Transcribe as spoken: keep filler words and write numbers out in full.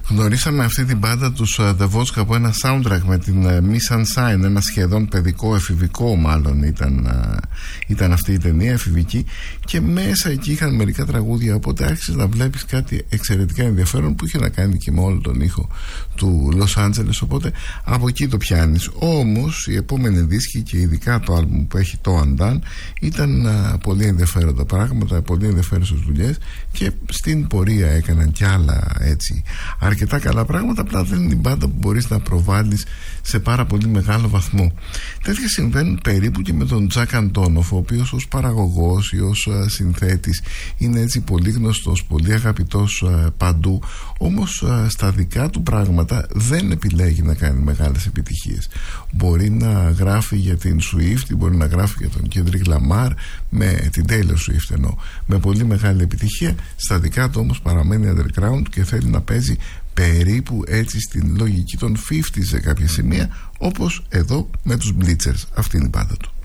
Γνωρίσαμε αυτή την μπάντα τους The Vodka από ένα soundtrack με την Miss Sunshine, ένα σχεδόν παιδικό, εφηβικό μάλλον ήταν, ήταν αυτή η ταινία, εφηβική, και μέσα εκεί είχαν μερικά τραγούδια, οπότε άρχισες να βλέπεις κάτι εξαιρετικά ενδιαφέρον που είχε να κάνει και με όλο τον ήχο του Los Angeles, οπότε από εκεί το πιάνεις. Όμως η επόμενη δίσκη και ειδικά το άλμπουμ που έχει το Undone ήταν α, πολύ ενδιαφέροντα πράγματα, πολύ ενδιαφέρουσες δουλειές, και στην πορεία έκαναν κι άλλα έτσι αρκετά καλά πράγματα, απλά δεν είναι την μπάντα που μπορείς να προβάλλεις σε πάρα πολύ μεγάλο βαθμό. Τέτοια συμβαίνουν περίπου και με τον Τζακ Αντόνοφ, ο οποίος ως παραγωγός ή ως uh, συνθέτης είναι έτσι πολύ γνωστός, πολύ αγαπητός uh, παντού, όμως uh, στα δικά του πράγματα δεν επιλέγει να κάνει μεγάλες επιτυχίες. Μπορεί να γράφει για την Swift, μπορεί να γράφει για τον Kendrick Lamar, με την Taylor Swift εννοώ, με πολύ μεγάλη επιτυχία. Στα δικά του όμως παραμένει underground και θέλει να παίζει περίπου έτσι στην λογική των πενήντα σε κάποια σημεία, όπως εδώ με τους Bleachers. Αυτή είναι η πάντα του.